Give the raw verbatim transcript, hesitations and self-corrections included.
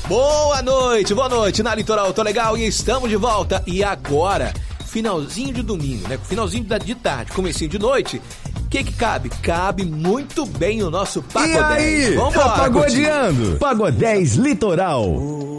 Boa noite, boa noite, na Litoral Tô Legal e estamos de volta. E agora, finalzinho de domingo, né? Finalzinho de tarde, comecinho de noite. O que que cabe? Cabe muito bem o nosso Pagodez. E aí? Vambora, tá pagodeando? Pagodez Litoral.